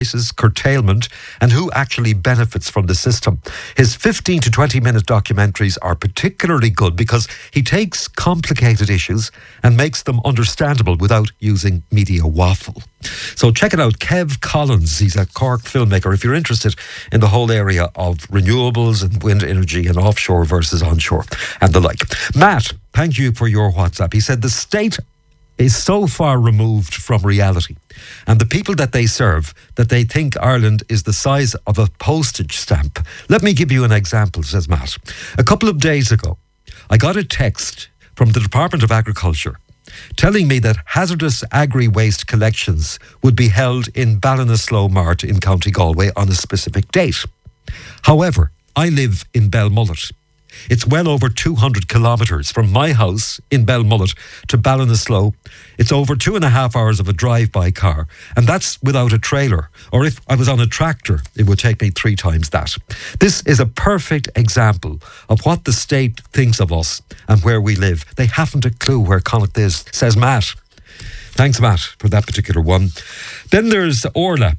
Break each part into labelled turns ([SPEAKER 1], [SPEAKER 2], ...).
[SPEAKER 1] curtailment, and who actually benefits from the system. His 15 to 20 minute documentaries are particularly good because he takes complicated issues and makes them understandable without using media waffle. So check it out. Kev Collins, he's a Cork filmmaker. If you're interested in the whole area of renewables and wind energy and offshore versus onshore and the like. Matt, thank you for your WhatsApp. He said the state is so far removed from reality and the people that they serve that they think Ireland is the size of a postage stamp. Let me give you an example, says Matt. A couple of days ago, I got a text from the Department of Agriculture telling me that hazardous agri-waste collections would be held in Ballinasloe Mart in County Galway on a specific date. However, I live in Belmullet. It's well over 200 kilometres from my house in Belmullet to Ballinasloe. It's over 2.5 hours of a drive-by car, and that's without a trailer. Or if I was on a tractor, it would take me 3 times that. This is a perfect example of what the state thinks of us and where we live. They haven't a clue where Connacht is, says Matt. Thanks, Matt, for that particular one. Then there's Orla.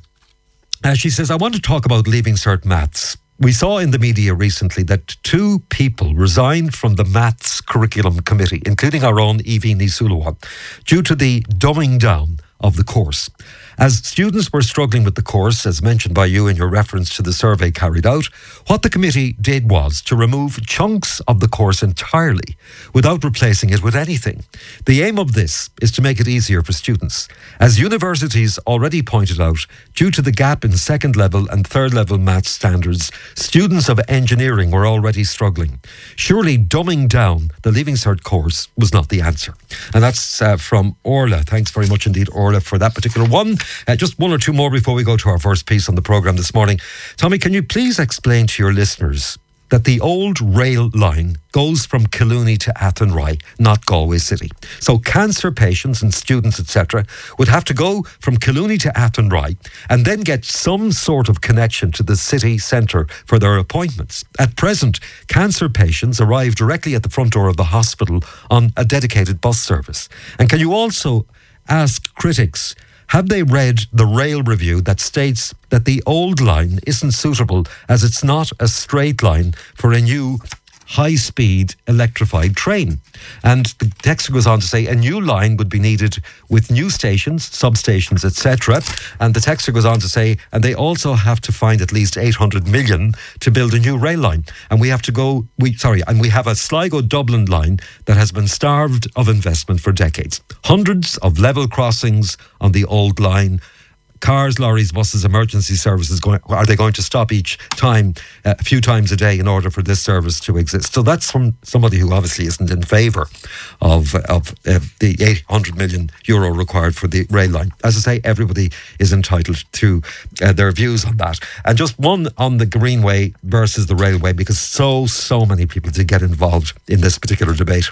[SPEAKER 1] She says, I want to talk about Leaving Cert Maths. We saw in the media recently that 2 people resigned from the Maths Curriculum Committee, including our own Evie Nisulawan, due to the dumbing down of the course. As students were struggling with the course, as mentioned by you in your reference to the survey carried out, what the committee did was to remove chunks of the course entirely without replacing it with anything. The aim of this is to make it easier for students. As universities already pointed out, due to the gap in second level and third level maths standards, students of engineering were already struggling. Surely dumbing down the Leaving Cert course was not the answer. And that's from Orla. Thanks very much indeed, Orla, for that particular one. Just 1 or 2 more before we go to our first piece on the programme this morning. Tommy, can you please explain to your listeners that the old rail line goes from Killooney to Athenry, not Galway City. So cancer patients and students, etc., would have to go from Killooney to Athenry and then get some sort of connection to the city centre for their appointments. At present, cancer patients arrive directly at the front door of the hospital on a dedicated bus service. And can you also ask critics, have they read the rail review that states that the old line isn't suitable as it's not a straight line for a new high-speed electrified train? And the text goes on to say a new line would be needed with new stations, substations, etc. And the texter goes on to say, and they also have to find at least 800 million to build a new rail line. And we have a Sligo-Dublin line that has been starved of investment for decades. Hundreds of level crossings on the old line. Cars, lorries, buses, emergency services, are they going to stop each time, a few times a day in order for this service to exist? So that's from somebody who obviously isn't in favour of the 800 million euro required for the rail line. As I say, everybody is entitled to their views on that. And just one on the Greenway versus the railway, because so many people did get involved in this particular debate.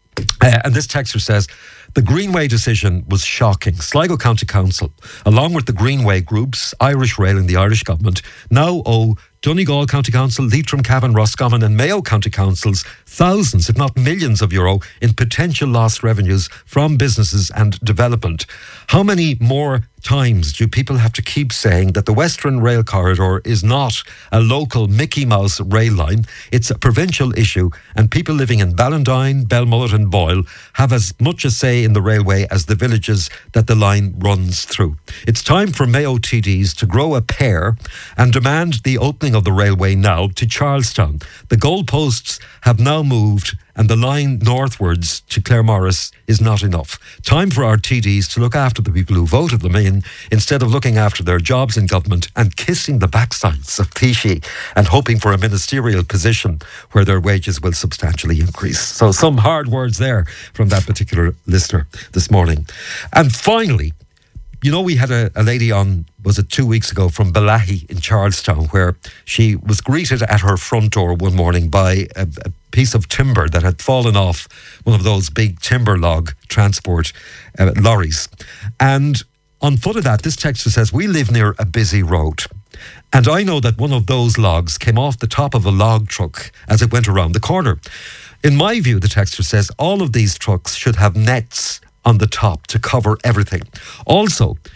[SPEAKER 1] And this texter says, the Greenway decision was shocking. Sligo County Council, along with the Greenway groups, Irish Rail and the Irish Government, now owe Donegal County Council, Leitrim, Cavan, Roscommon and Mayo County Councils thousands, if not millions of euro in potential lost revenues from businesses and development. How many more times do people have to keep saying that the Western Rail Corridor is not a local Mickey Mouse rail line? It's a provincial issue, and people living in Ballandine, Belmullet and Boyle have as much a say in the railway as the villages that the line runs through. It's time for Mayo TDs to grow a pair and demand the opening of the railway now to Charlestown. The goalposts have now moved and the line northwards to Claremorris is not enough. Time for our TDs to look after the people who voted them in instead of looking after their jobs in government and kissing the backsides of Taoiseach and hoping for a ministerial position where their wages will substantially increase. So some hard words there from that particular listener this morning. And finally, you know, we had a lady on, was it 2 weeks ago, from Balahi in Charlestown, where she was greeted at her front door one morning by a piece of timber that had fallen off one of those big timber log transport lorries. And on foot of that, this texter says, we live near a busy road. And I know that one of those logs came off the top of a log truck as it went around the corner. In my view, the texter says, all of these trucks should have nets on the top to cover everything. Also,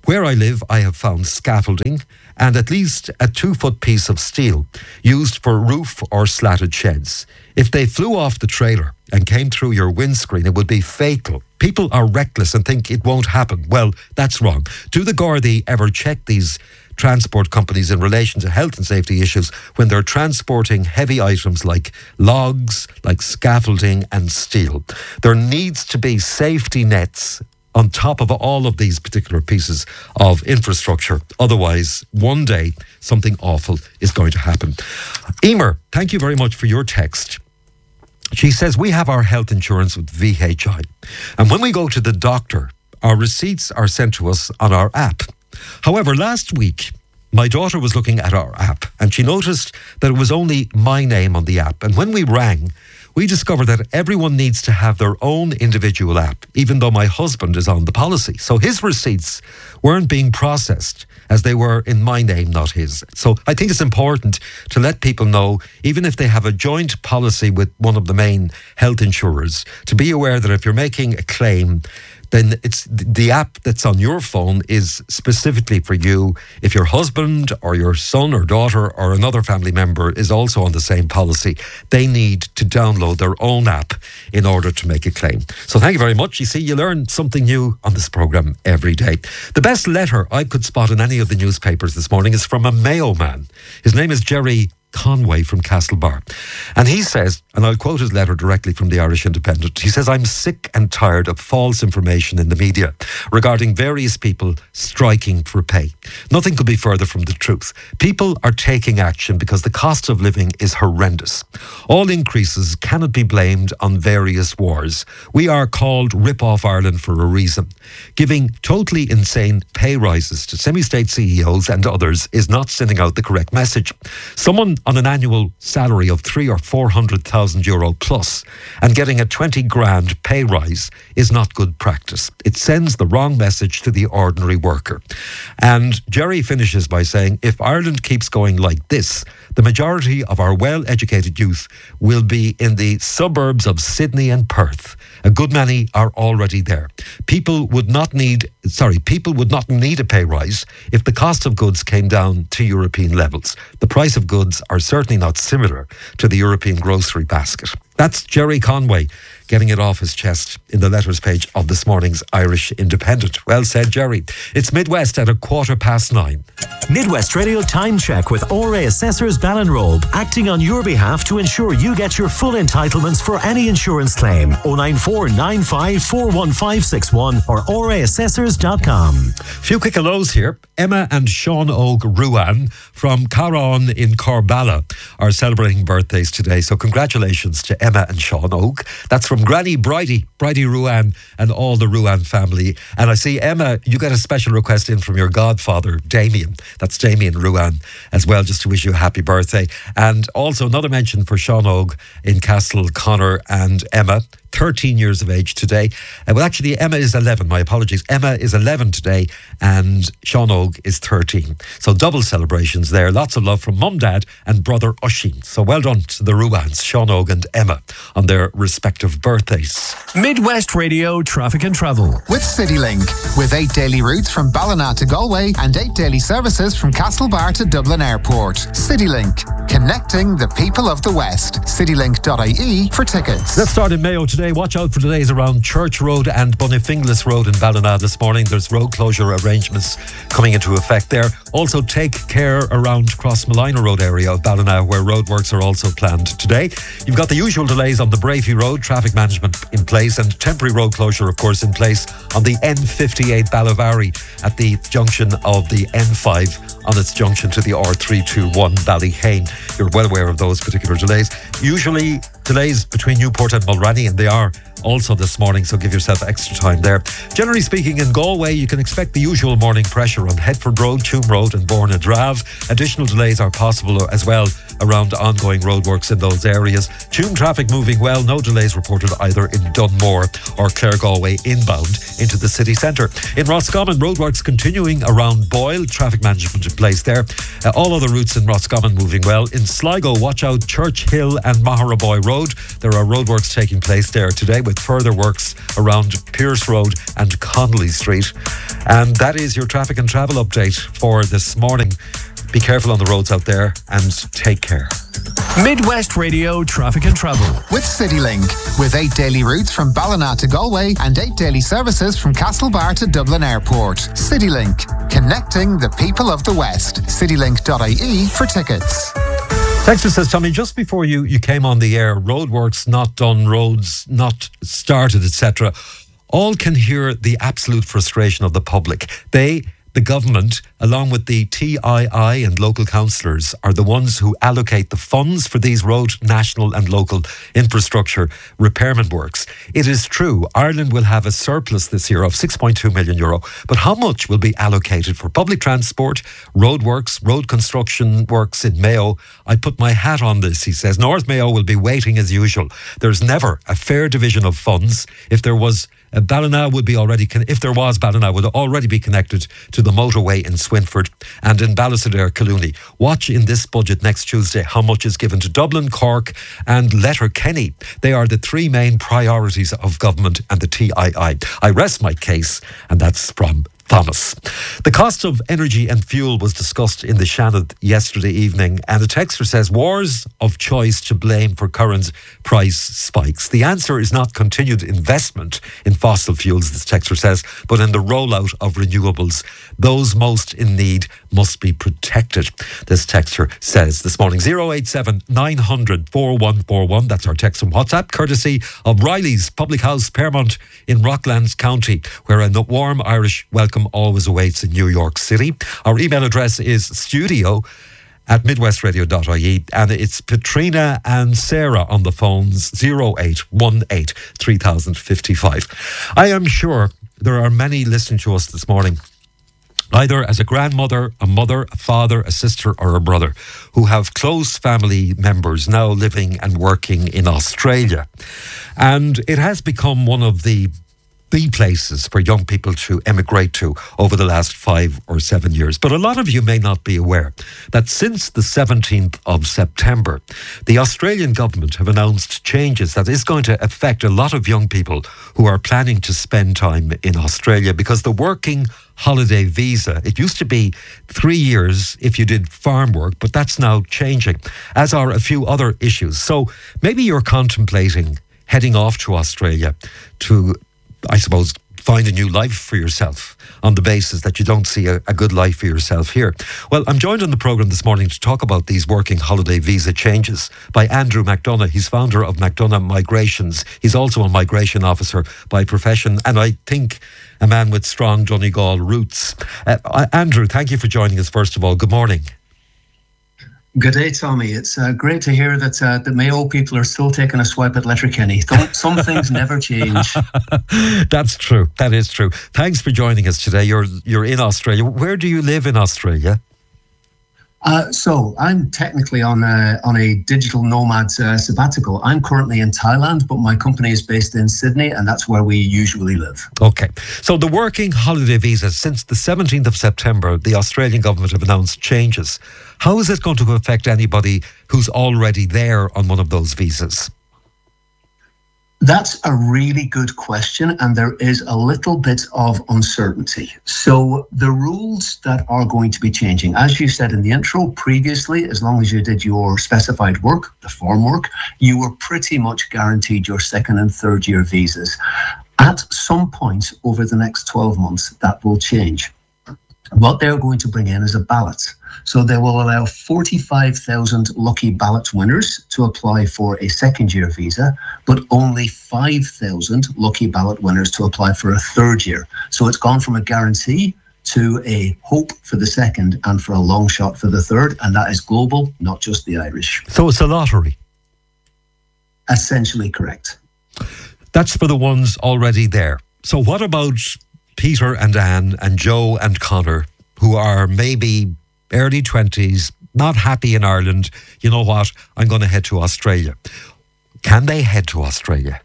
[SPEAKER 1] Where I live, I have found scaffolding and at least a 2-foot piece of steel used for roof or slatted sheds. If they flew off the trailer and came through your windscreen, it would be fatal. People are reckless and think it won't happen. Well, that's wrong. Do the Gardaí ever check these transport companies in relation to health and safety issues when they're transporting heavy items like logs, like scaffolding and steel? There needs to be safety nets on top of all of these particular pieces of infrastructure. Otherwise, one day, something awful is going to happen. Emer, thank you very much for your text. She says, we have our health insurance with VHI. And when we go to the doctor, our receipts are sent to us on our app. However, last week, my daughter was looking at our app and she noticed that it was only my name on the app. And when we rang, we discovered that everyone needs to have their own individual app, even though my husband is on the policy. So his receipts weren't being processed as they were in my name, not his. So I think it's important to let people know, even if they have a joint policy with one of the main health insurers, to be aware that if you're making a claim, then it's the app that's on your phone is specifically for you. If your husband or your son or daughter or another family member is also on the same policy, they need to download their own app in order to make a claim. So thank you very much. You see, you learn something new on this programme every day. The best letter I could spot in any of the newspapers this morning is from a Mayo man. His name is Jerry Conway from Castlebar. And he says, and I'll quote his letter directly from the Irish Independent, he says, I'm sick and tired of false information in the media regarding various people striking for pay. Nothing could be further from the truth. People are taking action because the cost of living is horrendous. All increases cannot be blamed on various wars. We are called Rip Off Ireland for a reason. Giving totally insane pay rises to semi-state CEOs and others is not sending out the correct message. Someone on an annual salary of 300,000 or 400,000 euro plus and getting a 20 grand pay rise is not good practice. It sends the wrong message to the ordinary worker. And Jerry finishes by saying, if Ireland keeps going like this, the majority of our well-educated youth will be in the suburbs of Sydney and Perth. A good many are already there. People would not need a pay rise if the cost of goods came down to European levels. The price of goods are certainly not similar to the European grocery basket. That's Jerry Conway getting it off his chest in the letters page of this morning's Irish Independent. Well said, Jerry. It's Midwest at 9:15.
[SPEAKER 2] Midwest Radio Time Check with ORA Assessors Ballinrobe, acting on your behalf to ensure you get your full entitlements for any insurance claim. 094 95 41561 or oraassessors.com.
[SPEAKER 1] Few quick hellos here. Emma and Sean Og Ruan from Carron in Corballa are celebrating birthdays today. So congratulations to Emma and Sean Og. That's from Granny Bridie Ruan and all the Ruan family. And I see, Emma, you got a special request in from your godfather, Damien. That's Damien Ruan as well, just to wish you a happy birthday. And also another mention for Sean Og in Castle Connor and Emma. 13 years of age today. Well, actually, Emma is 11. My apologies. Emma is 11 today and Sean Og is 13. So double celebrations there. Lots of love from Mum, Dad and brother Oisín. So well done to the Ruans, Sean Og and Emma, on their respective birthdays.
[SPEAKER 2] Midwest Radio Traffic and Travel.
[SPEAKER 3] With CityLink. With 8 daily routes from Ballina to Galway and 8 daily services from Castlebar to Dublin Airport. CityLink. Connecting the people of the West. CityLink.ie for tickets.
[SPEAKER 1] Let's start in Mayo today. Watch out for delays around Church Road and Bonifinglis Road in Ballina this morning. There's road closure arrangements coming into effect there. Also take care around Crossmolina Road area of Ballina where roadworks are also planned today. You've got the usual delays on the Bravey Road, traffic management in place and temporary road closure of course in place on the N58 Ballyvarry at the junction of the N5 on its junction to the R321 Ballyhane. You're well aware of those particular delays. Usually delays between Newport and Mulranny, and they are also this morning, so give yourself extra time there. Generally speaking, in Galway, you can expect the usual morning pressure on Headford Road, Tuam Road and Borna Drave. Additional delays are possible as well around ongoing roadworks in those areas. Tuam traffic moving well, no delays reported either in Dunmore or Clare Galway inbound into the city centre. In Roscommon, roadworks continuing around Boyle, traffic management in place there. All other routes in Roscommon moving well. In Sligo, watch out Church Hill and Maharaboy Road. Road. There are roadworks taking place there today, with further works around Pierce Road and Connolly Street. And that is your traffic and travel update for this morning. Be careful on the roads out there and take care.
[SPEAKER 4] Midwest Radio Traffic and Travel
[SPEAKER 3] with CityLink, with 8 daily routes from Ballina to Galway and 8 daily services from Castlebar to Dublin Airport. CityLink, connecting the people of the West. CityLink.ie for tickets.
[SPEAKER 1] Texter says, Tommy, just before you came on the air, roadworks not done, roads not started, etc. All can hear the absolute frustration of the public. The government, along with the TII and local councillors, are the ones who allocate the funds for these road, national and local infrastructure repairment works. It is true, Ireland will have a surplus this year of €6.2 million, but how much will be allocated for public transport, road works, road construction works in Mayo? I put my hat on this, he says. North Mayo will be waiting as usual. There's never a fair division of funds. If there was Ballina would already be connected to the motorway in Swinford and in Ballysadare, Collooney. Watch in this budget next Tuesday how much is given to Dublin, Cork and Letterkenny. They are the three main priorities of government and the TII. I rest my case, and that's from Thomas. The cost of energy and fuel was discussed in the Shannon yesterday evening, and the texter says wars of choice to blame for current price spikes. The answer is not continued investment in fossil fuels, this texter says, but in the rollout of renewables. Those most in need must be protected, this texter says this morning. 087 900 4141. That's our text from WhatsApp, courtesy of Riley's Public House, Paramount in Rocklands County, where a warm Irish welcome always awaits in New York City. Our email address is studio@midwestradio.ie, and it's Petrina and Sarah on the phones 0818 3055. I am sure there are many listening to us this morning, either as a grandmother, a mother, a father, a sister or a brother, who have close family members now living and working in Australia. And it has become one of the places for young people to emigrate to over the last 5 or 7 years. But a lot of you may not be aware that since the 17th of September, the Australian government have announced changes that is going to affect a lot of young people who are planning to spend time in Australia, because the working holiday visa, it used to be 3 years if you did farm work, but that's now changing, as are a few other issues. So maybe you're contemplating heading off to Australia to, I suppose, find a new life for yourself on the basis that you don't see a good life for yourself here. Well, I'm joined on the programme this morning to talk about these working holiday visa changes by Andrew McDonough. He's founder of McDonough Migrations. He's also a migration officer by profession, and I think a man with strong Donegal roots. Andrew, thank you for joining us, first of all. Good morning.
[SPEAKER 5] Good day, Tommy. It's great to hear that the Mayo people are still taking a swipe at Letterkenny. Some things never change.
[SPEAKER 1] That's true. That is true. Thanks for joining us today. You're in Australia. Where do you live in Australia?
[SPEAKER 5] So I'm technically on a digital nomad sabbatical. I'm currently in Thailand, but my company is based in Sydney, and that's where we usually live.
[SPEAKER 1] Okay. So the working holiday visa, since the 17th of September, the Australian government have announced changes. How is it going to affect anybody who's already there on one of those visas?
[SPEAKER 5] That's a really good question, and there is a little bit of uncertainty. So the rules that are going to be changing, as you said in the intro previously, as long as you did your specified work, the farm work, you were pretty much guaranteed your second and third year visas. At some point over the next 12 months, that will change. What they're going to bring in is a ballot. So they will allow 45,000 lucky ballot winners to apply for a second year visa, but only 5,000 lucky ballot winners to apply for a third year. So it's gone from a guarantee to a hope for the second and for a long shot for the third, and that is global, not just the Irish.
[SPEAKER 1] So it's a lottery?
[SPEAKER 5] Essentially correct.
[SPEAKER 1] That's for the ones already there. So what about Peter and Anne and Joe and Connor, who are maybe early 20s, not happy in Ireland? You know what? I'm going to head to Australia. Can they head to Australia?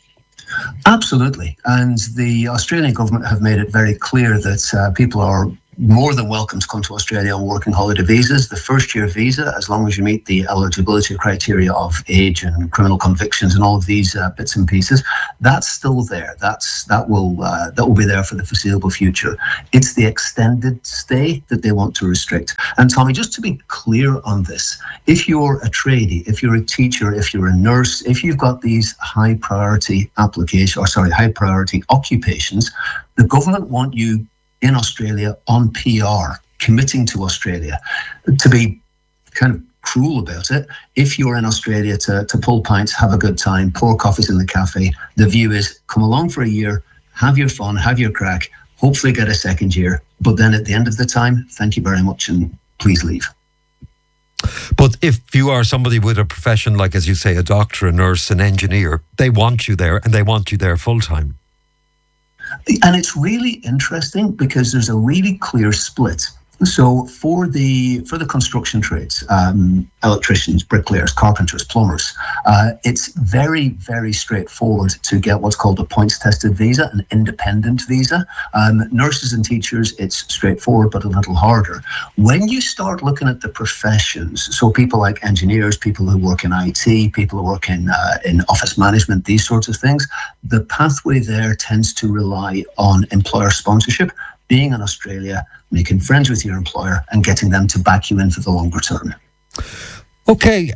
[SPEAKER 5] Absolutely. And the Australian government have made it very clear that people are more than welcome to come to Australia on working holiday visas. The first year visa, as long as you meet the eligibility criteria of age and criminal convictions and all of these bits and pieces, that's still there. That will be there for the foreseeable future. It's the extended stay that they want to restrict. And Tommy, just to be clear on this, if you're a tradie, if you're a teacher, if you're a nurse, if you've got these high priority occupations, the government want you in Australia on PR, committing to Australia. To be kind of cruel about it, if you're in Australia to pull pints, have a good time, pour coffees in the cafe, the view is come along for a year, have your fun, have your crack, hopefully get a second year. But then at the end of the time, thank you very much and please leave.
[SPEAKER 1] But if you are somebody with a profession like, as you say, a doctor, a nurse, an engineer, they want you there and they want you there full time.
[SPEAKER 5] And it's really interesting because there's a really clear split. So for the construction trades, electricians, bricklayers, carpenters, plumbers, it's very, very straightforward to get what's called a points-tested visa, an independent visa. Nurses and teachers, it's straightforward but a little harder. When you start looking at the professions, so people like engineers, people who work in IT, people who work in office management, these sorts of things, the pathway there tends to rely on employer sponsorship, being in Australia, making friends with your employer and getting them to back you in for the longer term.
[SPEAKER 1] Okay,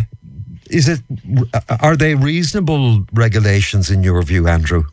[SPEAKER 1] are they reasonable regulations in your view, Andrew?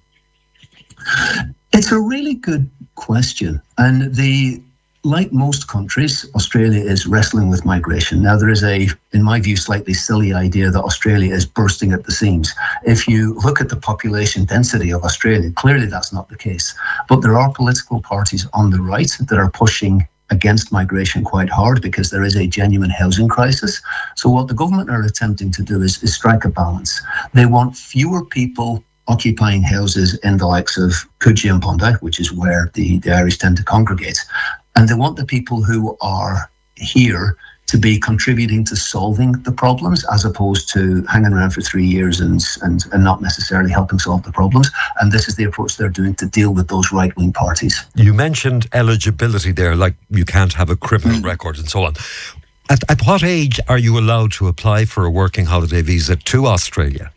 [SPEAKER 5] It's a really good question. And like most countries, Australia is wrestling with migration. Now, there is in my view, slightly silly idea that Australia is bursting at the seams. If you look at the population density of Australia, clearly that's not the case. But there are political parties on the right that are pushing against migration quite hard because there is a genuine housing crisis. So what the government are attempting to do is strike a balance. They want fewer people occupying houses in the likes of Coogee and Bondi, which is where the Irish tend to congregate. And they want the people who are here to be contributing to solving the problems as opposed to hanging around for 3 years and not necessarily helping solve the problems. And this is the approach they're doing to deal with those right-wing parties.
[SPEAKER 1] You mentioned eligibility there, like you can't have a criminal record and so on. At what age are you allowed to apply for a working holiday visa to Australia?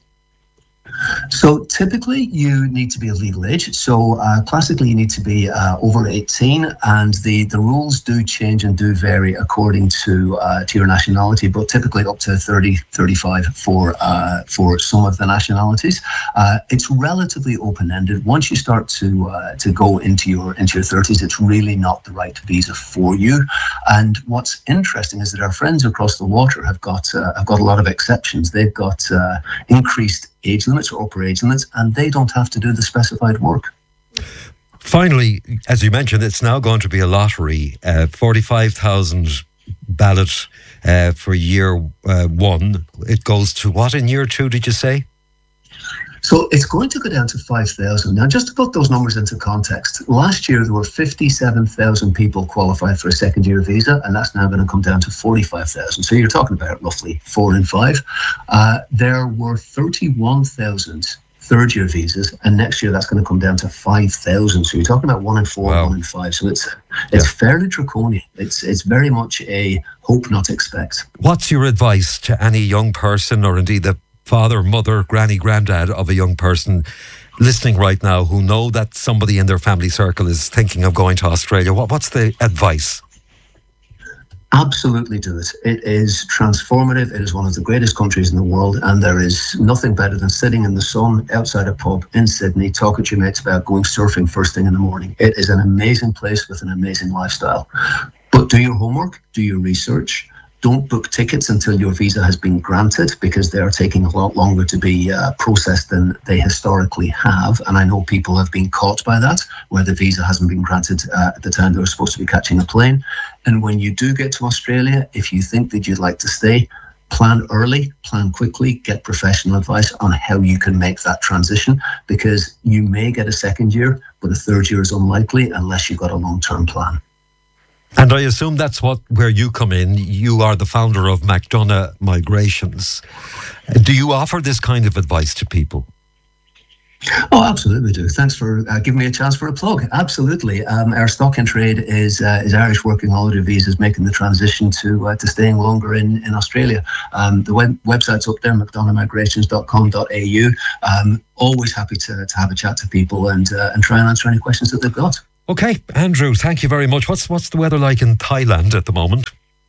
[SPEAKER 5] So typically you need to be of legal age. So classically you need to be over 18, and the rules do change and do vary according to your nationality, but typically up to 30, 35 for some of the nationalities. It's relatively open-ended. Once you start to go into your 30s, it's really not the right visa for you. And what's interesting is that our friends across the water have got a lot of exceptions. They've got increased age limits or upper age limits, and they don't have to do the specified work.
[SPEAKER 1] Finally, as you mentioned, it's now going to be a lottery. 45,000 ballots for year one. It goes to what in year two, did you say?
[SPEAKER 5] So it's going to go down to 5,000. Now, just to put those numbers into context, last year there were 57,000 people qualified for a second year visa, and that's now going to come down to 45,000. So you're talking about roughly 4 in 5. There were 31,000 third year visas, and next year that's going to come down to 5,000. So you're talking about 1 in 4, wow. 1 in 5. So it's fairly draconian. It's very much a hope not expect.
[SPEAKER 1] What's your advice to any young person, or indeed the father, mother, granny, granddad of a young person listening right now who know that somebody in their family circle is thinking of going to Australia? What's the advice?
[SPEAKER 5] Absolutely do it. It is transformative. It is one of the greatest countries in the world, and there is nothing better than sitting in the sun outside a pub in Sydney talking to your mates about going surfing first thing in the morning. It is an amazing place with an amazing lifestyle. But do your homework, do your research. Don't book tickets until your visa has been granted, because they are taking a lot longer to be processed than they historically have. And I know people have been caught by that, where the visa hasn't been granted at the time they were supposed to be catching a plane. And when you do get to Australia, if you think that you'd like to stay, plan early, plan quickly, get professional advice on how you can make that transition, because you may get a second year, but a third year is unlikely unless you've got a long-term plan.
[SPEAKER 1] And I assume that's where you come in. You are the founder of McDonough Migrations. Do you offer this kind of advice to people?
[SPEAKER 5] Oh, absolutely we do. Thanks for giving me a chance for a plug. Absolutely. Our stock in trade is Irish working holiday visas making the transition to staying longer in Australia. The website's up there, mcdonoughmigrations.com.au. Always happy to have a chat to people and try and answer any questions that they've got.
[SPEAKER 1] Okay, Andrew, thank you very much. What's the weather like in Thailand at the moment?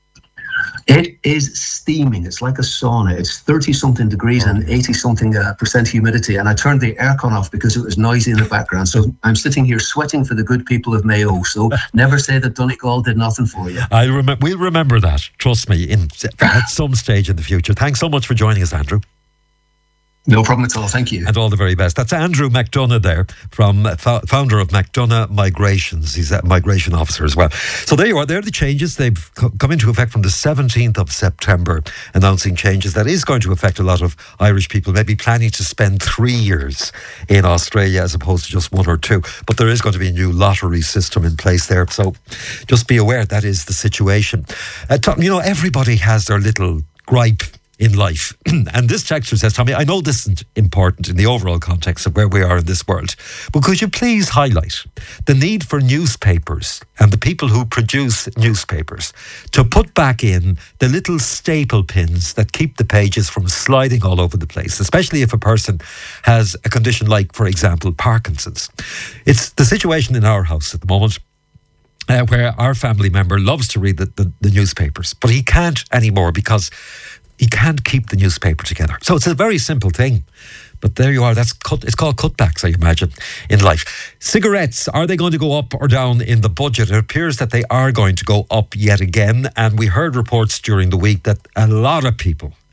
[SPEAKER 5] It is steaming. It's like a sauna. It's 30-something degrees and 80-something percent humidity. And I turned the aircon off because it was noisy in the background. So I'm sitting here sweating for the good people of Mayo. So never say that Donegal did nothing for you.
[SPEAKER 1] We'll remember that. Trust me, at some stage in the future. Thanks so much for joining us, Andrew.
[SPEAKER 5] No problem at all. Thank you.
[SPEAKER 1] And all the very best. That's Andrew McDonough there, from founder of McDonough Migrations. He's a migration officer as well. So there you are. There are the changes. They've come into effect from the 17th of September, announcing changes that is going to affect a lot of Irish people, maybe planning to spend 3 years in Australia as opposed to just 1 or 2. But there is going to be a new lottery system in place there. So just be aware that is the situation. Everybody has their little gripe in life. And this texter says, Tommy, I know this isn't important in the overall context of where we are in this world, but could you please highlight the need for newspapers and the people who produce newspapers to put back in the little staple pins that keep the pages from sliding all over the place, especially if a person has a condition like, for example, Parkinson's. It's the situation in our house at the moment. Where our family member loves to read the newspapers, but he can't anymore because he can't keep the newspaper together. So it's a very simple thing. But there you are. It's called cutbacks, I imagine, in life. Cigarettes, are they going to go up or down in the budget? It appears that they are going to go up yet again. And we heard reports during the week that a lot of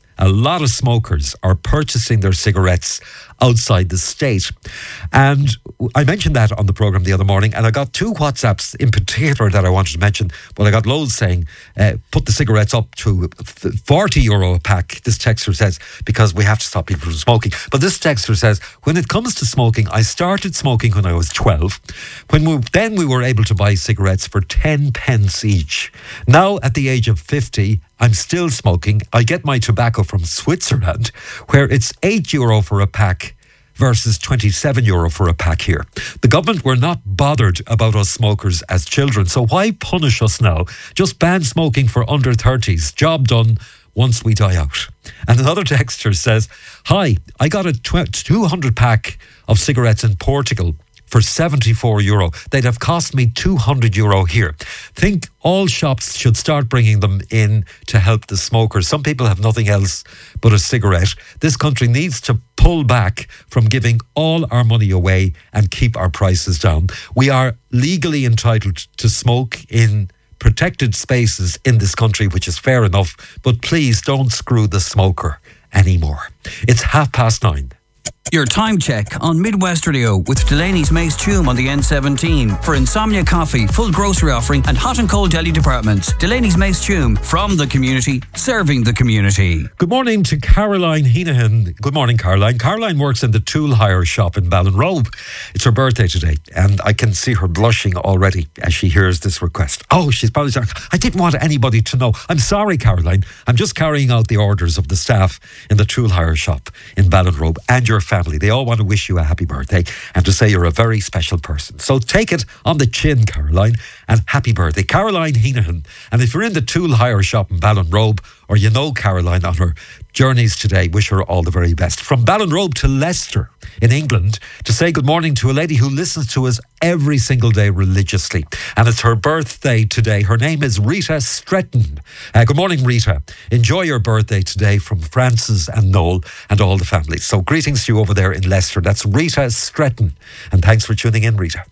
[SPEAKER 1] smokers are purchasing their cigarettes outside the state. And I mentioned that on the programme the other morning, and I got 2 WhatsApps in particular that I wanted to mention. Well, I got loads saying, put the cigarettes up to €40 a pack, this texter says, because we have to stop people from smoking. But this texter says, when it comes to smoking, I started smoking when I was 12. Then we were able to buy cigarettes for 10 pence each. Now, at the age of 50, I'm still smoking. I get my tobacco from Switzerland, where it's €8 for a pack versus €27 for a pack here. The government were not bothered about us smokers as children, so why punish us now? Just ban smoking for under 30s. Job done once we die out. And another texter says, hi, I got a 200 pack of cigarettes in Portugal for €74. They'd have cost me €200 here. Think all shops should start bringing them in to help the smokers. Some people have nothing else but a cigarette. This country needs to pull back from giving all our money away and keep our prices down. We are legally entitled to smoke in protected spaces in this country, which is fair enough, but please don't screw the smoker anymore. It's 9:30.
[SPEAKER 6] Your time check on Midwest Radio with Delaney's Mace Tume on the N17 for Insomnia Coffee, full grocery offering and hot and cold deli departments. Delaney's Mace Tume, from the community, serving the community.
[SPEAKER 1] Good morning to Caroline Heenahan. Good morning, Caroline. Caroline works in the tool hire shop in Ballinrobe. It's her birthday today, and I can see her blushing already as she hears this request. Oh, she's probably saying, I didn't want anybody to know. I'm sorry, Caroline. I'm just carrying out the orders of the staff in the tool hire shop in Ballinrobe and your family. They all want to wish you a happy birthday and to say you're a very special person. So take it on the chin, Caroline, and happy birthday. Caroline Heenahan. And if you're in the tool hire shop in Ballinrobe, or you know Caroline on her journeys today, wish her all the very best. From Ballinrobe to Leicester in England to say good morning to a lady who listens to us every single day religiously. And it's her birthday today. Her name is Rita Stretton. Good morning, Rita. Enjoy your birthday today from Francis and Noel and all the families. So greetings to you over there in Leicester. That's Rita Stretton. And thanks for tuning in, Rita.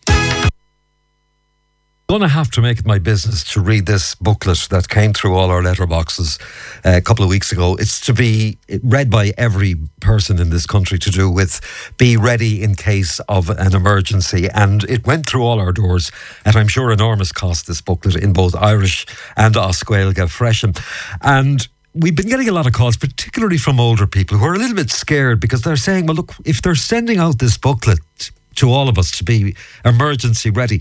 [SPEAKER 1] I'm going to have to make it my business to read this booklet that came through all our letterboxes a couple of weeks ago. It's to be read by every person in this country to do with be ready in case of an emergency. And it went through all our doors at, I'm sure, enormous cost, this booklet, in both Irish and Oscuelga Freshen. And we've been getting a lot of calls, particularly from older people who are a little bit scared because they're saying, well, look, if they're sending out this booklet to all of us to be emergency ready,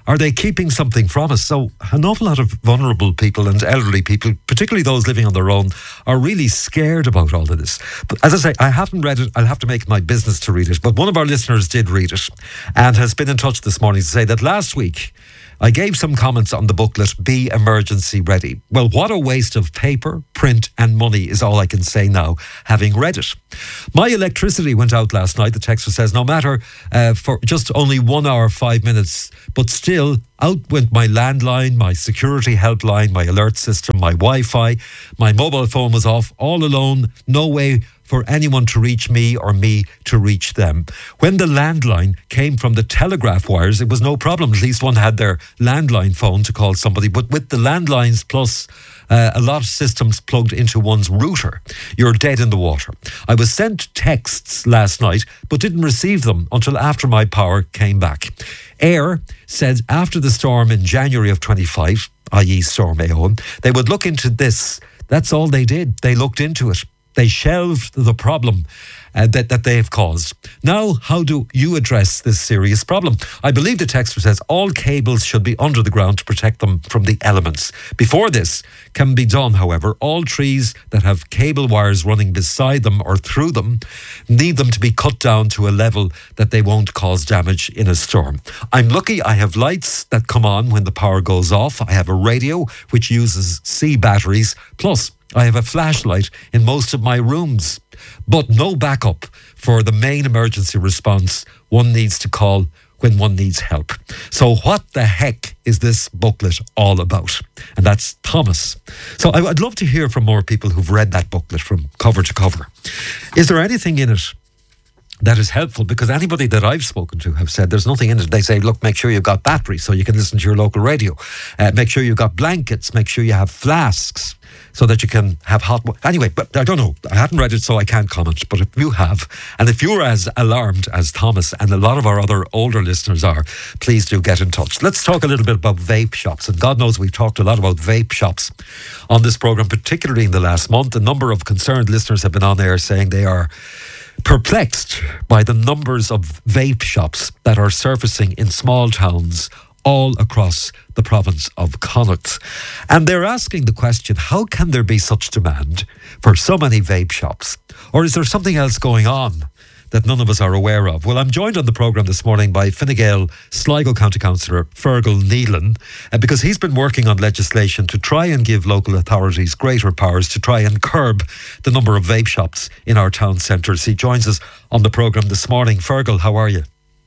[SPEAKER 1] Are they keeping something from us? So an awful lot of vulnerable people and elderly people, particularly those living on their own, are really scared about all of this. But as I say, I haven't read it. I'll have to make it my business to read it. But one of our listeners did read it and has been in touch this morning to say that last week I gave some comments on the booklet, Be Emergency Ready. Well, what a waste of paper, print and money is all I can say now, having read it. My electricity went out last night, the texter says, no matter for just only 1 hour, 5 minutes, but still out went my landline, my security helpline, my alert system, my Wi-Fi, my mobile phone was off, all alone, no way for anyone to reach me or me to reach them. When the landline came from the telegraph wires, it was no problem. At least one had their landline phone to call somebody. But with the landlines plus a lot of systems plugged into one's router, you're dead in the water. I was sent texts last night, but didn't receive them until after my power came back. Air said after the storm in January of 25, i.e. Storm Éowyn, they would look into this. That's all they did. They looked into it. They shelved the problem that they have caused. Now, how do you address this serious problem? I believe the texter says all cables should be under the ground to protect them from the elements. Before this can be done, however, all trees that have cable wires running beside them or through them need them to be cut down to a level that they won't cause damage in a storm. I'm lucky I have lights that come on when the power goes off. I have a radio which uses C batteries, plus I have a flashlight in most of my rooms, but no backup for the main emergency response one needs to call when one needs help. So what the heck is this booklet all about? And that's Thomas. So I'd love to hear from more people who've read that booklet from cover to cover. Is there anything in it that is helpful? Because anybody that I've spoken to have said there's nothing in it. They say, look, make sure you've got batteries so you can listen to your local radio. Make sure you've got blankets. Make sure you have flasks so that you can have hot water. Anyway, but I don't know. I haven't read it, so I can't comment. But if you have, and if you're as alarmed as Thomas and a lot of our other older listeners are, please do get in touch. Let's talk a little bit about vape shops. And God knows we've talked a lot about vape shops on this programme, particularly in the last month. A number of concerned listeners have been on there saying they are perplexed by the numbers of vape shops that are surfacing in small towns all across the province of Connacht. And they're asking the question, how can there be such demand for so many vape shops? Or is there something else going on that none of us are aware of? Well, I'm joined on the programme this morning by Fine Gael Sligo County Councillor Fergal Nealon, because he's been working on legislation to try and give local authorities greater powers to try and curb the number of vape shops in our town centres. He joins us on the programme this morning. Fergal, how are you?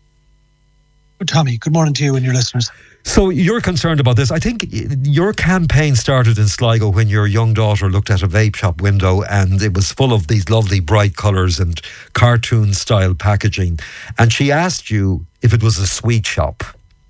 [SPEAKER 7] Tommy, good morning to you and your listeners.
[SPEAKER 1] So you're concerned about this. I think your campaign started in Sligo when your young daughter looked at a vape shop window and it was full of these lovely bright colours and cartoon style packaging, and she asked you if it was a sweet shop.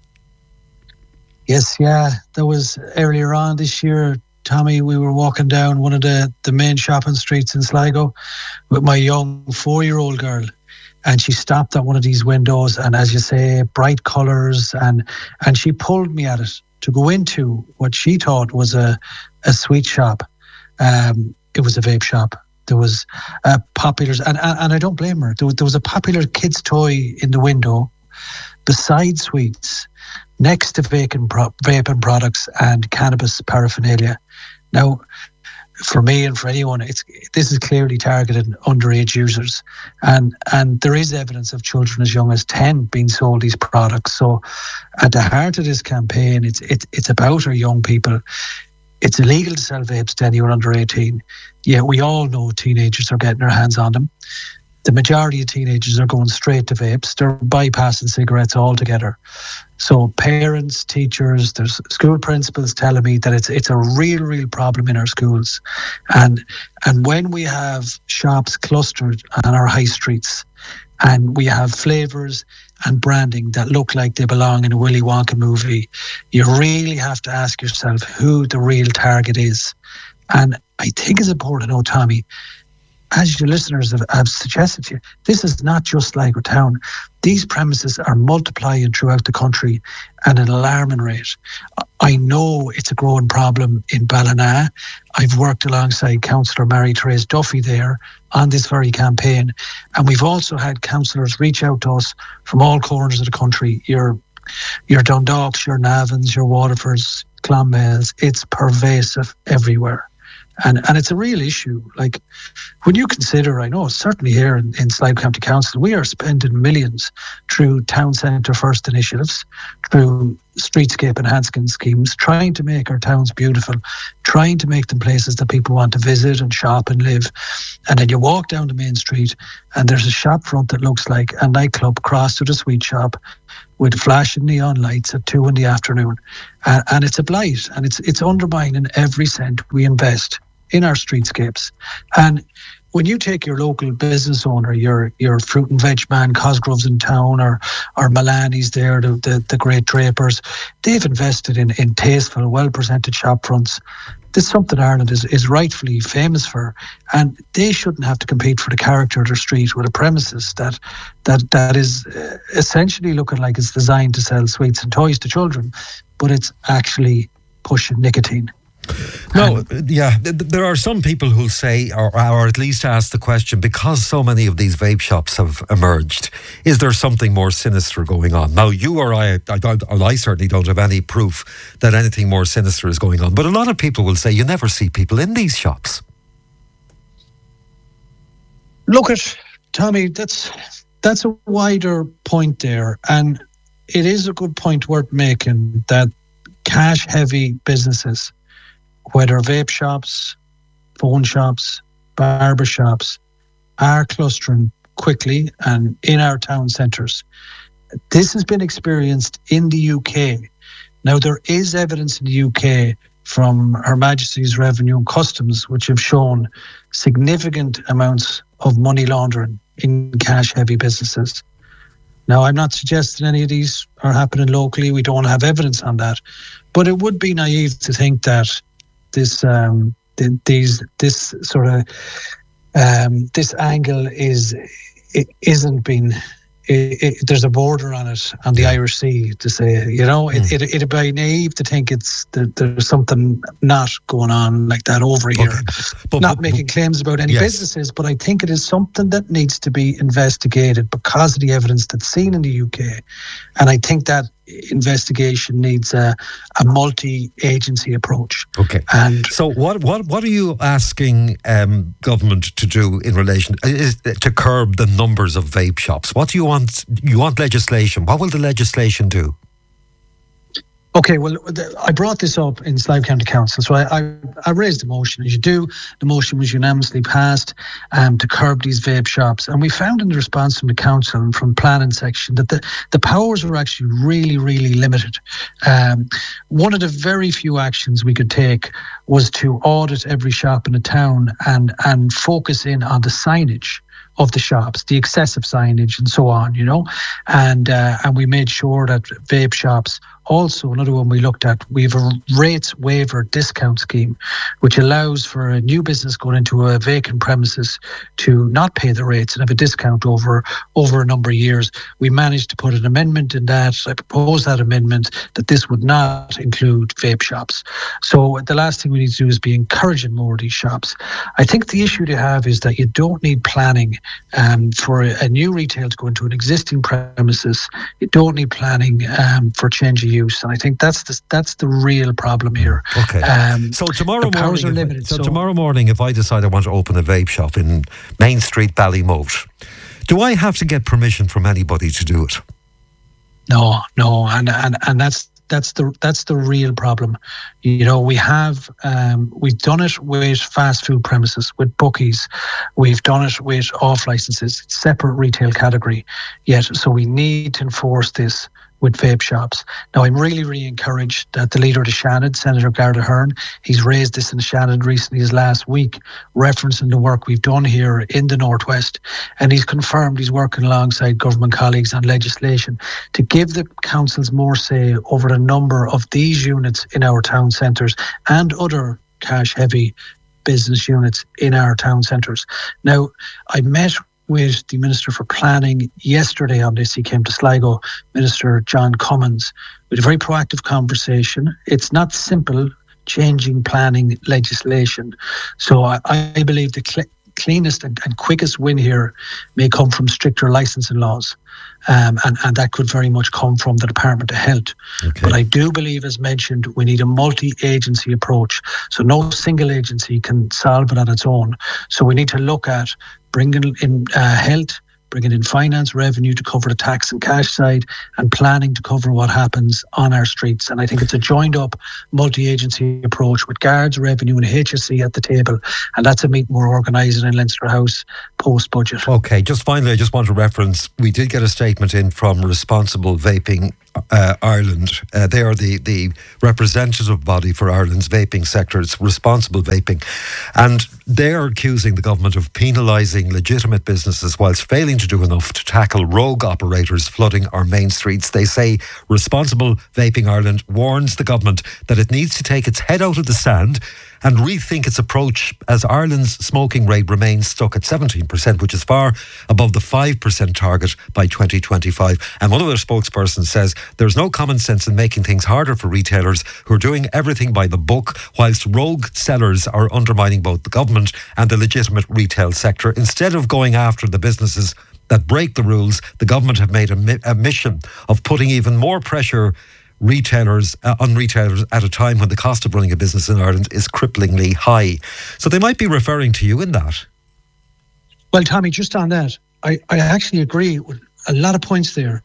[SPEAKER 7] Yes, yeah. That was earlier on this year, Tommy. We were walking down one of the main shopping streets in Sligo with my young 4-year-old girl. And she stopped at one of these windows, and as you say, bright colours, and she pulled me at it to go into what she thought was a sweet shop. It was a vape shop. There was popular, and I don't blame her. There was a popular kids' toy in the window, beside sweets, next to vaping products and cannabis paraphernalia. Now, for me and for anyone, this is clearly targeted underage users, and there is evidence of children as young as 10 being sold these products. So, at the heart of this campaign, it's about our young people. It's illegal to sell vapes to anyone under 18. Yet we all know teenagers are getting their hands on them. The majority of teenagers are going straight to vapes. They're bypassing cigarettes altogether. So parents, teachers, there's school principals telling me that it's a real problem in our schools. And when we have shops clustered on our high streets and we have flavours and branding that look like they belong in a Willy Wonka movie, you really have to ask yourself who the real target is. And I think it's important to know, Tommy, as your listeners have suggested to you, this is not just Sligo town. These premises are multiplying throughout the country at an alarming rate. I know it's a growing problem in Ballina. I've worked alongside Councillor Mary-Therese Duffy there on this very campaign. And we've also had councillors reach out to us from all corners of the country. Your your Dundalks, your Navins, your Waterfords, Clonmels. It's pervasive everywhere. And it's a real issue. Like, when you consider, I know certainly here in Sligo County Council, we are spending millions through town centre first initiatives, through streetscape enhancement schemes, trying to make our towns beautiful, trying to make them places that people want to visit and shop and live. And then you walk down the main street and there's a shop front that looks like a nightclub crossed with a sweet shop with flashing neon lights at 2 p.m. And it's a blight, and it's undermining every cent we invest in our streetscapes. And when you take your local business owner, your fruit and veg man, Cosgrove's in town, or Milani's there, the great drapers, they've invested in tasteful, well-presented shop fronts. This is something Ireland is rightfully famous for, and they shouldn't have to compete for the character of their street with a premises that is essentially looking like it's designed to sell sweets and toys to children, but it's actually pushing nicotine.
[SPEAKER 1] No, yeah, there are some people who say, or at least ask the question, because so many of these vape shops have emerged, is there something more sinister going on? Now, you or I certainly don't have any proof that anything more sinister is going on, but a lot of people will say you never see people in these shops.
[SPEAKER 7] Look at, Tommy, that's a wider point there, and it is a good point worth making that cash-heavy businesses, whether vape shops, phone shops, barber shops, are clustering quickly and in our town centres. This has been experienced in the UK. Now, there is evidence in the UK from Her Majesty's Revenue and Customs which have shown significant amounts of money laundering in cash-heavy businesses. Now, I'm not suggesting any of these are happening locally. We don't have evidence on that. But it would be naive to think that this angle isn't being. There's a border on it on the Irish Sea to say, it'd be naive to think there's something not going on like that over here. Not making claims about any businesses, but I think it is something that needs to be investigated because of the evidence that's seen in the UK, and I think that investigation needs a multi-agency approach. Okay. And
[SPEAKER 1] so what are you asking government to do in relation to curb the numbers of vape shops? What do you want? You want legislation. What will the legislation do?
[SPEAKER 7] Okay, well, I brought this up in Sligo County Council, so I raised the motion. As you do, the motion was unanimously passed to curb these vape shops. And we found in the response from the council and from planning section that the powers were actually really, really limited. One of the very few actions we could take was to audit every shop in the town and focus in on the signage of the shops, the excessive signage and so on, and we made sure that vape shops. Also, another one we looked at, we have a rates waiver discount scheme, which allows for a new business going into a vacant premises to not pay the rates and have a discount over a number of years. We managed to put an amendment in that. I proposed that amendment that this would not include vape shops. So the last thing we need to do is be encouraging more of these shops. I think the issue to have is that you don't need planning for a new retail to go into an existing premises. You don't need planning for change of use, and I think that's the real problem here.
[SPEAKER 1] Okay. So tomorrow morning, if I decide I want to open a vape shop in Main Street, Ballymote, do I have to get permission from anybody to do it?
[SPEAKER 7] No, and that's the real problem. We have we've done it with fast food premises, with bookies. We've done it with off licenses, separate retail category. Yet, so we need to enforce this with vape shops. Now, I'm really, really encouraged that the leader of the Shannon, Senator Garda Hearn, he's raised this in the Shannon recently as last week, referencing the work we've done here in the Northwest. And he's confirmed he's working alongside government colleagues on legislation to give the councils more say over the number of these units in our town centres and other cash-heavy business units in our town centres. Now, I met with the Minister for Planning yesterday on this. He came to Sligo, Minister John Cummins, with a very proactive conversation. It's not simple changing planning legislation. So I believe the cleanest and quickest win here may come from stricter licensing laws. And that could very much come from the Department of Health. Okay. But I do believe, as mentioned, we need a multi-agency approach. So no single agency can solve it on its own. So we need to look at bringing in health, bringing in finance, revenue to cover the tax and cash side, and planning to cover what happens on our streets. And I think it's a joined up multi-agency approach with Guards, Revenue and HSE at the table. And that's a meeting we're organising in Leinster House post-budget.
[SPEAKER 1] Okay, just finally, I just want to reference, we did get a statement in from Responsible Vaping Ireland. They are the representative body for Ireland's vaping sector. It's Responsible Vaping. And they're accusing the government of penalising legitimate businesses whilst failing to do enough to tackle rogue operators flooding our main streets. They say Responsible Vaping Ireland warns the government that it needs to take its head out of the sand and rethink its approach, as Ireland's smoking rate remains stuck at 17%, which is far above the 5% target by 2025. And one of their spokespersons says there's no common sense in making things harder for retailers who are doing everything by the book, whilst rogue sellers are undermining both the government and the legitimate retail sector. Instead of going after the businesses that break the rules, the government have made a mission of putting even more pressure on retailers at a time when the cost of running a business in Ireland is cripplingly high. So they might be referring to you in that.
[SPEAKER 7] Well, Tommy, just on that, I actually agree with a lot of points there.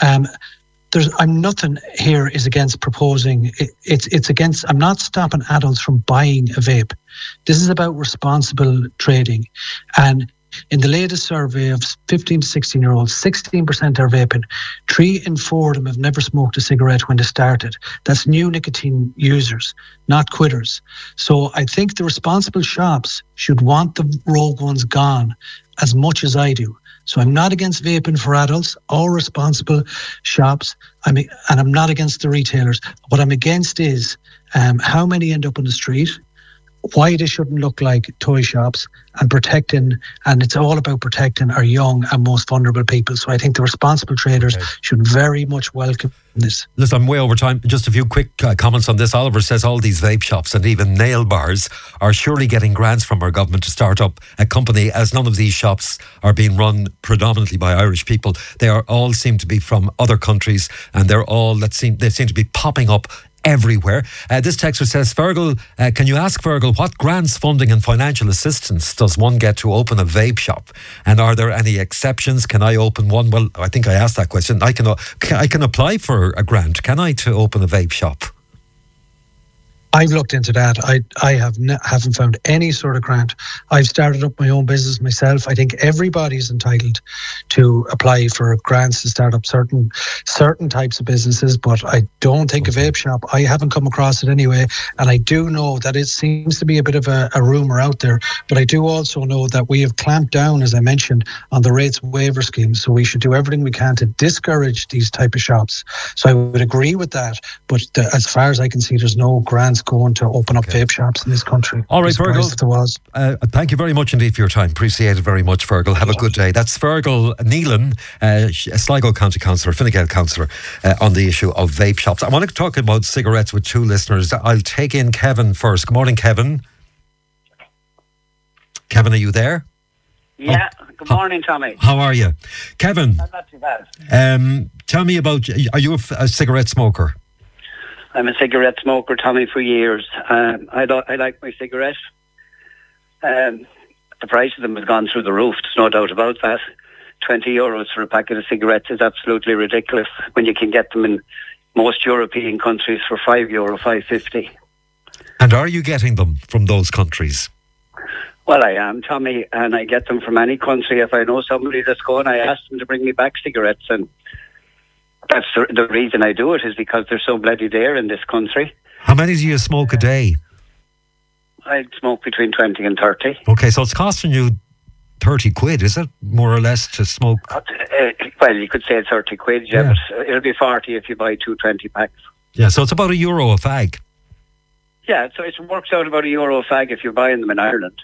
[SPEAKER 7] I'm nothing here is against proposing. It's against. I'm not stopping adults from buying a vape. This is about responsible trading. And in the latest survey of 15 to 16-year-olds, 16% are vaping. 3 in 4 of them have never smoked a cigarette when they started. That's new nicotine users, not quitters. So I think the responsible shops should want the rogue ones gone as much as I do. So I'm not against vaping for adults or responsible shops. And I'm not against the retailers. What I'm against is how many end up on the street, why they shouldn't look like toy shops, and protecting, and it's all about protecting our young and most vulnerable people. So I think the responsible traders should very much welcome this.
[SPEAKER 1] Listen, I'm way over time. Just a few quick comments on this. Oliver says all these vape shops and even nail bars are surely getting grants from our government to start up a company, as none of these shops are being run predominantly by Irish people. They all seem to be from other countries, and they seem to be popping up everywhere. This texter says, Fergal, can you ask Fergal what grants, funding and financial assistance does one get to open a vape shop? And are there any exceptions? Can I open one? Well, I think I asked that question. I can apply for a grant, can I, to open a vape shop?
[SPEAKER 7] I've looked into that. I haven't found any sort of grant. I've started up my own business myself. I think everybody's entitled to apply for grants to start up certain types of businesses, but I don't think a vape shop, I haven't come across it anyway. And I do know that it seems to be a bit of a rumour out there, but I do also know that we have clamped down, as I mentioned, on the rates waiver scheme. So we should do everything we can to discourage these type of shops. So I would agree with that, but as far as I can see, there's no grants going to open up vape shops in this country.
[SPEAKER 1] All right, Fergal. Thank you very much indeed for your time. Appreciate it very much, Fergal. Have a good day. That's Fergal Nealon, Sligo County Councillor, Fine Gael Councillor, on the issue of vape shops. I want to talk about cigarettes with 2 listeners. I'll take in Kevin first. Good morning, Kevin. Kevin, are you there?
[SPEAKER 8] Yeah. Good morning, Tommy.
[SPEAKER 1] How are you? Kevin.
[SPEAKER 8] I'm not too bad.
[SPEAKER 1] Tell me about, are you a cigarette smoker?
[SPEAKER 8] I'm a cigarette smoker, Tommy, for years. I like my cigarette. The price of them has gone through the roof. There's no doubt about that. €20 for a packet of cigarettes is absolutely ridiculous when you can get them in most European countries for €5, €5.50.
[SPEAKER 1] And are you getting them from those countries?
[SPEAKER 8] Well, I am, Tommy, and I get them from any country. If I know somebody that's going, I ask them to bring me back cigarettes, and that's the reason I do it, is because they're so bloody dear in this country.
[SPEAKER 1] How many do you smoke a day?
[SPEAKER 8] I smoke between 20 and 30.
[SPEAKER 1] Okay, so it's costing you 30 quid, is it? More or less to smoke?
[SPEAKER 8] Well, you could say it's 30 quid, yeah, but it'll be 40 if you buy 2 20 packs.
[SPEAKER 1] Yeah, so it's about €1 a fag.
[SPEAKER 8] Yeah, so it works out about €1 a fag if you're buying them in Ireland.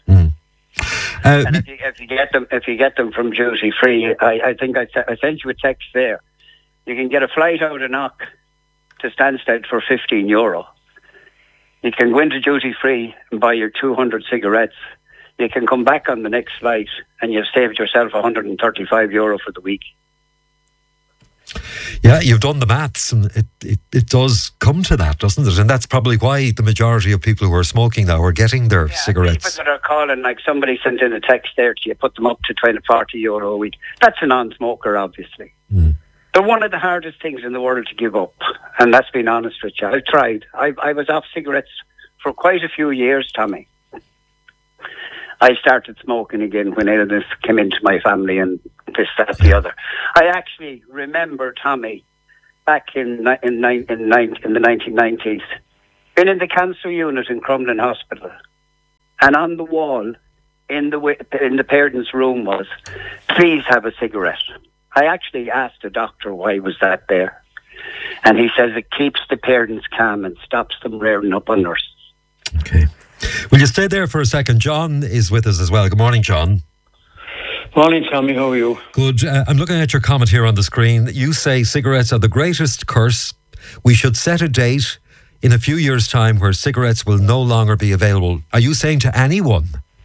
[SPEAKER 8] And if you get them from duty free, I think I sent you a text there. You can get a flight out of Knock to Stansted for €15. You can go into duty free and buy your 200 cigarettes. you can come back on the next flight and you've saved yourself €135 for the week.
[SPEAKER 1] Yeah, you've done the maths, and it does come to that, doesn't it? And that's probably why the majority of people who are smoking now are getting their cigarettes.
[SPEAKER 8] People that are calling, like somebody sent in a text there to you, put them up to €40 a week. That's a non-smoker, obviously. They're one of the hardest things in the world to give up, and that's being honest with you. I've tried. I was off cigarettes for quite a few years, Tommy. I started smoking again when illness came into my family and this, that, the other. I actually remember, Tommy, back in the 1990s, being in the cancer unit in Crumlin Hospital, and on the wall in the parents' room was, "Please have a cigarette." I actually asked the doctor why was that there, and he says it keeps the parents calm and stops them rearing up on nurses.
[SPEAKER 1] Okay. Will you stay there for a second? John is with us as well. Good morning, John.
[SPEAKER 9] Morning, Tommy. How are you?
[SPEAKER 1] Good. I'm looking at your comment here on the screen. You say cigarettes are the greatest curse. We should set a date in a few years' time where cigarettes will no longer be available. Are you saying to anyone?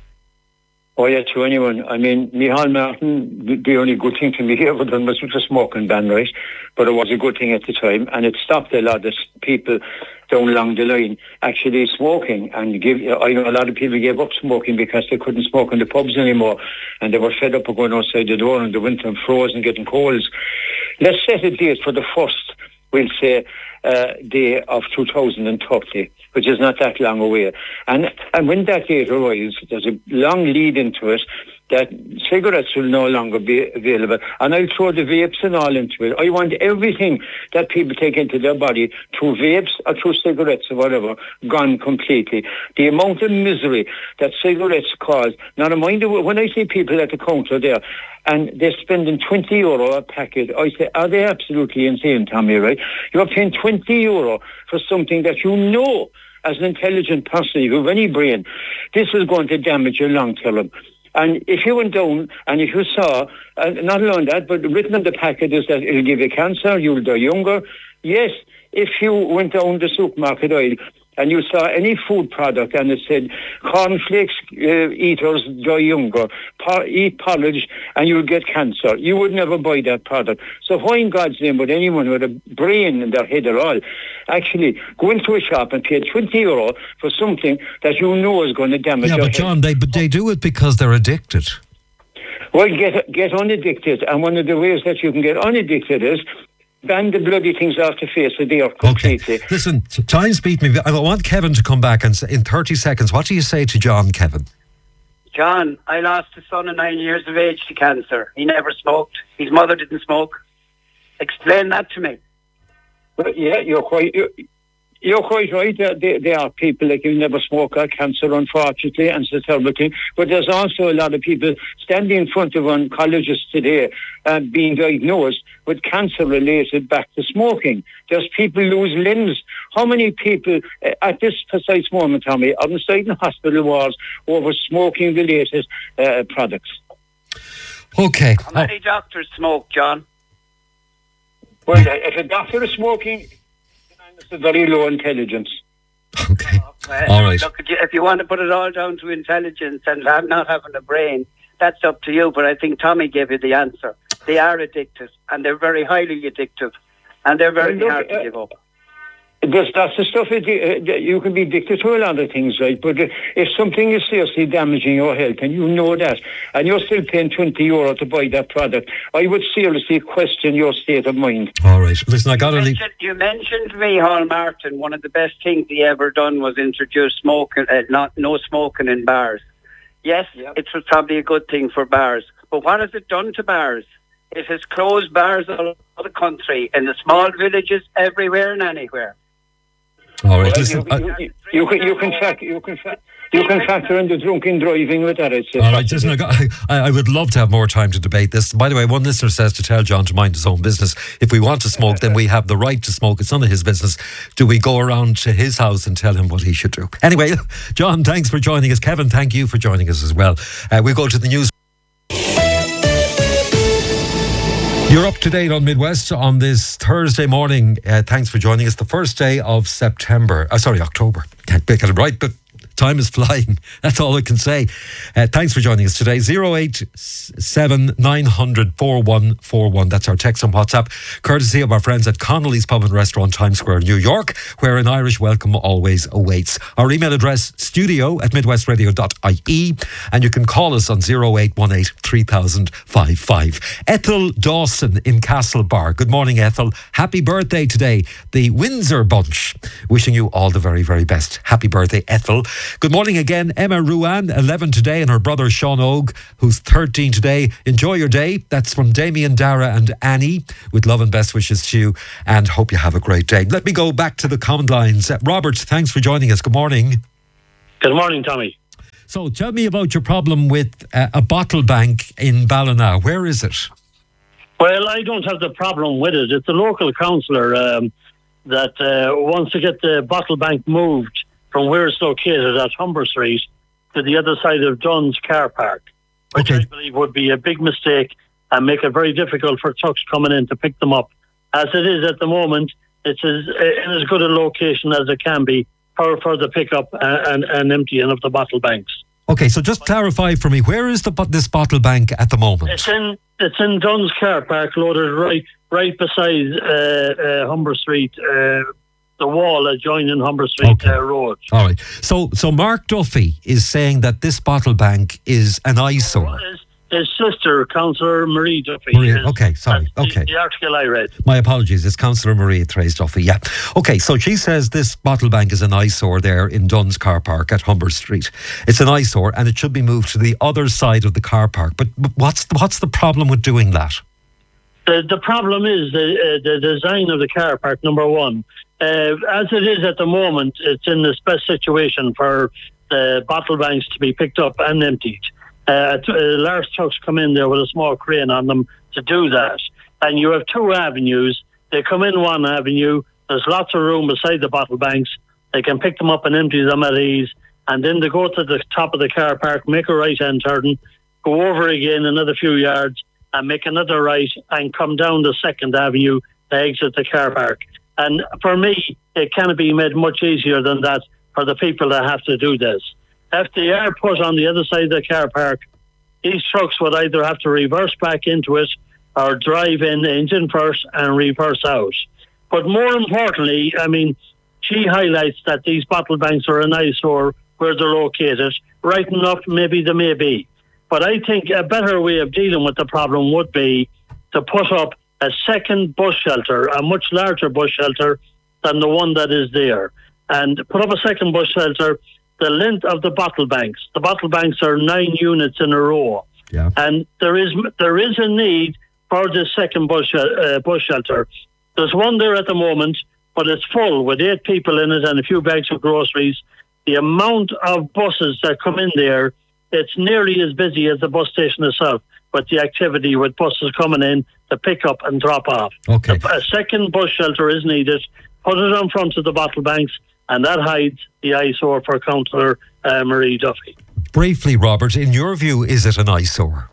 [SPEAKER 9] Oh, yeah, to anyone. I mean, Micheál Martin, the only good thing to me ever done was with the smoking ban, right? But it was a good thing at the time, and it stopped a lot of people down along the line actually smoking. And I know a lot of people gave up smoking because they couldn't smoke in the pubs anymore, and they were fed up of going outside the door in the winter and frozen and getting colds. Let's set a date for the first, we'll say, day of 2030, which is not that long away. And when that date arrives, there's a long lead into it that cigarettes will no longer be available. And I'll throw the vapes and all into it. I want everything that people take into their body through vapes or through cigarettes or whatever gone completely. The amount of misery that cigarettes cause. Now, mind you, when I see people at the counter there and they're spending €20 a packet, I say, are they absolutely insane, Tommy, right? You're paying €20 for something that you know, as an intelligent person, you have any brain, this is going to damage your long term. And if you went down and if you saw, not alone that, but written on the packet is that it'll give you cancer, you'll die younger. Yes, if you went down the supermarket aisle and you saw any food product and it said cornflakes eaters die younger, eat porridge and you'll get cancer, you would never buy that product. So why in God's name would anyone with a brain in their head at all actually go into a shop and pay €20 for something that you know is going to damage your head?
[SPEAKER 1] John, they do it because they're addicted.
[SPEAKER 9] Well, get unaddicted, and one of the ways that you can get unaddicted is ban the bloody things off the face of the earth completely.
[SPEAKER 1] Okay. Listen, time's beat me. I want Kevin to come back and say, in 30 seconds, what do you say to John, Kevin?
[SPEAKER 8] John, I lost a son at 9 years of age to cancer. He never smoked. His mother didn't smoke. Explain that to me.
[SPEAKER 9] Well, yeah, you're quite right. There are people like you never smoke or cancer, unfortunately, and it's a terrible thing. But there's also a lot of people standing in front of oncologists today being diagnosed with cancer related back to smoking. There's people lose limbs. How many people at this precise moment, Tommy, are inside in hospital wards over smoking related products?
[SPEAKER 1] Okay.
[SPEAKER 8] How many doctors smoke, John?
[SPEAKER 9] Well, if a doctor is smoking, it's a very low intelligence.
[SPEAKER 1] Okay. All right.
[SPEAKER 8] Look, if you want to put it all down to intelligence and not having a brain, that's up to you. But I think Tommy gave you the answer. They are addictive, and they're very highly addictive, and they're very hard to give up.
[SPEAKER 9] That's the stuff you can be addicted to a lot of things, right? But if something is seriously damaging your health and you know that, and you're still paying €20 to buy that product, I would seriously question your state of mind.
[SPEAKER 1] All right. Listen, I got to leave.
[SPEAKER 8] You mentioned Micheál Martin. One of the best things he ever done was introduce smoking, no smoking in bars. Yes, it was probably a good thing for bars. But what has it done to bars? It has closed bars all over the country, in the small villages, everywhere and anywhere.
[SPEAKER 1] All right, listen.
[SPEAKER 9] You can factor in the drunken driving with that.
[SPEAKER 1] All right, listen. I would love to have more time to debate this. By the way, one listener says to tell John to mind his own business. If we want to smoke, then we have the right to smoke. It's none of his business. Do we go around to his house and tell him what he should do? Anyway, John, thanks for joining us. Kevin, thank you for joining us as well. We go to the news. You're up to date on Midwest on this Thursday morning. Thanks for joining us. The first day of October. Can't get it right, but Time is flying. That's all I can say. Thanks for joining us today. 087 900 4141. That's our text on WhatsApp, courtesy of our friends at Connolly's Pub and Restaurant, Times Square, New York, where an Irish welcome always awaits. Our email address, studio@midwestradio.ie, and you can call us on 0818 3055. Ethel Dawson in Castlebar. Good morning, Ethel. Happy birthday today. The Windsor Bunch wishing you all the very, very best. Happy birthday, Ethel. Good morning again, Emma Ruan, 11 today, and her brother Sean Og, who's 13 today. Enjoy your day. That's from Damien, Dara and Annie, with love and best wishes to you, and hope you have a great day. Let me go back to the comment lines. Robert, thanks for joining us. Good morning.
[SPEAKER 10] Good morning, Tommy.
[SPEAKER 1] So tell me about your problem with a bottle bank in Ballina. Where is it?
[SPEAKER 10] Well, I don't have the problem with it. It's a local councillor that wants to get the bottle bank moved from where it's located at Humber Street to the other side of Dunn's car park, which I believe would be a big mistake and make it very difficult for trucks coming in to pick them up. As it is at the moment, it's in as good a location as it can be for the pickup and emptying of the bottle banks.
[SPEAKER 1] Okay, so just clarify for me, where is this bottle bank at the moment?
[SPEAKER 10] It's in Dunn's car park, loaded right beside Humber Street, the wall adjoining Humber Street Road.
[SPEAKER 1] All right. So Mark Duffy is saying that this bottle bank is an eyesore.
[SPEAKER 10] His sister, Councillor Marie Duffy.
[SPEAKER 1] The
[SPEAKER 10] article I read.
[SPEAKER 1] My apologies, it's Councillor Marie Therese Duffy, yeah. Okay, so she says this bottle bank is an eyesore there in Dunn's car park at Humber Street. It's an eyesore and it should be moved to the other side of the car park. But what's the problem with doing that?
[SPEAKER 10] The problem is the design of the car park, number one. As it is at the moment, it's in the best situation for the bottle banks to be picked up and emptied. Large trucks come in there with a small crane on them to do that. And you have two avenues. They come in one avenue, there's lots of room beside the bottle banks. They can pick them up and empty them at ease. And then they go to the top of the car park, make a right-hand turn, go over again another few yards and make another right and come down the second avenue to exit the car park. And for me, it can't be made much easier than that for the people that have to do this. If they are put on the other side of the car park, these trucks would either have to reverse back into it or drive in engine first and reverse out. But more importantly, I mean, she highlights that these bottle banks are an eyesore where they're located. Right enough, maybe they may be. But I think a better way of dealing with the problem would be to put up a second bus shelter, a much larger bus shelter than the one that is there. And put up a second bus shelter the length of the bottle banks. The bottle banks are 9 units in a row.
[SPEAKER 1] Yeah.
[SPEAKER 10] And there is a need for this second bus shelter. There's one there at the moment, but it's full with 8 people in it and a few bags of groceries. The amount of buses that come in there, it's nearly as busy as the bus station itself, but the activity with buses coming in to pick up and drop off.
[SPEAKER 1] Okay.
[SPEAKER 10] A second bus shelter is needed. Put it on front of the bottle banks, and that hides the eyesore for Councillor Marie Duffy.
[SPEAKER 1] Briefly, Robert, in your view, is it an eyesore?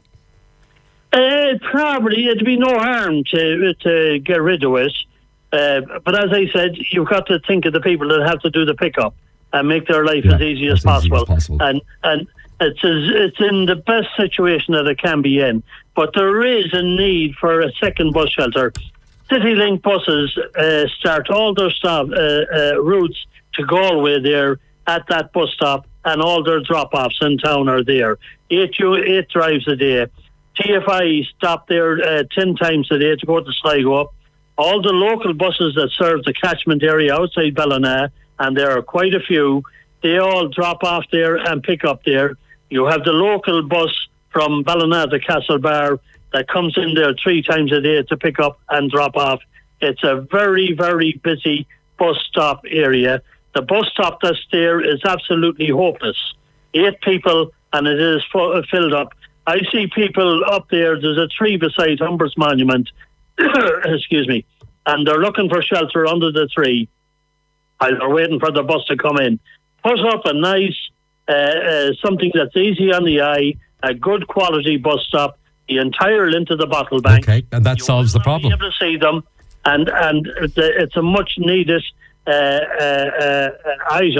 [SPEAKER 10] Probably, it'd be no harm to get rid of it. But as I said, you've got to think of the people that have to do the pickup and make their life as easy as possible. And it's in the best situation that it can be in. But there is a need for a second bus shelter. CityLink buses start all their routes to Galway there at that bus stop, and all their drop-offs in town are there. 8 drives a day. TFI stop there 10 times a day to go to Sligo. All the local buses that serve the catchment area outside Ballina, and there are quite a few, they all drop off there and pick up there. You have the local bus from Ballina to Castlebar that comes in there 3 times a day to pick up and drop off. It's a very, very busy bus stop area. The bus stop that's there is absolutely hopeless. 8 people and it is filled up. I see people up there. There's a tree beside Humber's Monument. Excuse me. And they're looking for shelter under the tree. While they're waiting for the bus to come in. Put up a nice, something that's easy on the eye, a good quality bus stop, the entire length of the bottle bank.
[SPEAKER 1] Okay, and that solves the problem.
[SPEAKER 10] You'll be able to see them, and it's a much needed item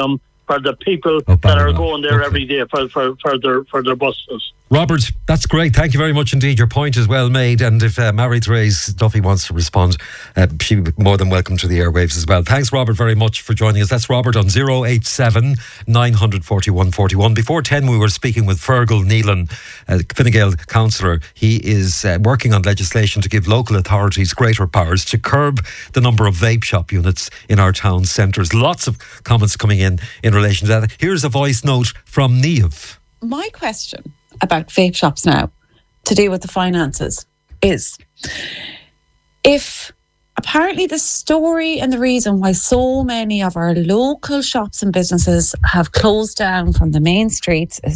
[SPEAKER 10] for the people that are going there every day for their buses.
[SPEAKER 1] Robert, that's great. Thank you very much indeed. Your point is well made. And if Mary-Therese Duffy wants to respond, she'd be more than welcome to the airwaves as well. Thanks, Robert, very much for joining us. That's Robert on 087 941 41. Before 10, we were speaking with Fergal Neelan, Fine Gael councillor. He is working on legislation to give local authorities greater powers to curb the number of vape shop units in our town centres. Lots of comments coming in relation to that. Here's a voice note from Niamh.
[SPEAKER 11] My question about vape shops now, to do with the finances, is if apparently the story and the reason why so many of our local shops and businesses have closed down from the main streets is